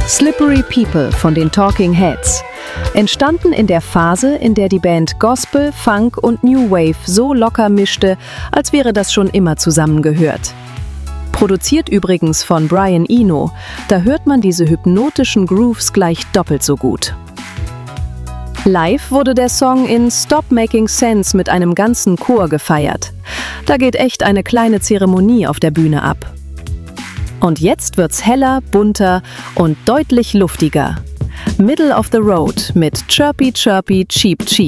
Slippery People von den Talking Heads. Entstanden in der Phase, in der die Band Gospel, Funk und New Wave so locker mischte, als wäre das schon immer zusammengehört. Produziert übrigens von Brian Eno, da hört man diese hypnotischen Grooves gleich doppelt so gut. Live wurde der Song in Stop Making Sense mit einem ganzen Chor gefeiert. Da geht echt eine kleine Zeremonie auf der Bühne ab. Und jetzt wird's heller, bunter und deutlich luftiger. Middle of the Road mit Chirpy Chirpy Cheep Cheep.